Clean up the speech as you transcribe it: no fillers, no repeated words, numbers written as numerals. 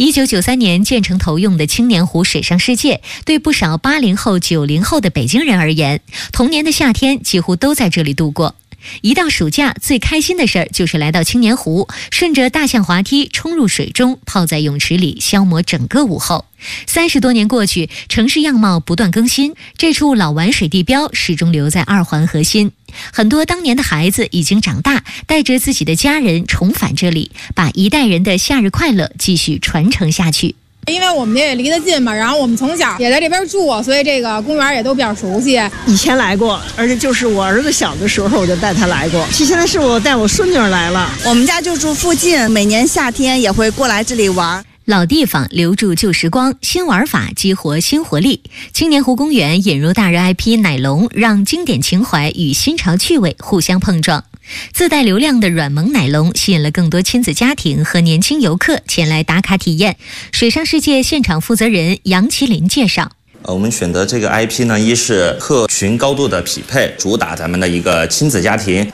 1993年建成投用的青年湖水上世界，对不少80后、90后的北京人而言，童年的夏天几乎都在这里度过。一到暑假，最开心的事儿就是来到青年湖，顺着大象滑梯冲入水中，泡在泳池里消磨整个午后。30多年过去，城市样貌不断更新，这处老玩水地标始终留在2环核心。很多当年的孩子已经长大，带着自己的家人重返这里，把一代人的夏日快乐继续传承下去。 因为我们也离得近嘛，然后我们从小也在这边住，所以这个公园也都比较熟悉。 以前来过，而且就是我儿子小的时候我就带他来过。现在是我带我孙女来了。 我们家就住附近，每年夏天也会过来这里玩。 老地方留住旧时光，新玩法激活新活力。青年湖公园引入大热 IP 奶龙，让经典情怀与新潮趣味互相碰撞。自带流量的软萌奶龙吸引了更多亲子家庭和年轻游客前来打卡体验。水上世界现场负责人杨麒麟介绍， 我们选择这个 IP 呢，一是客群高度的匹配，主打咱们的一个亲子家庭。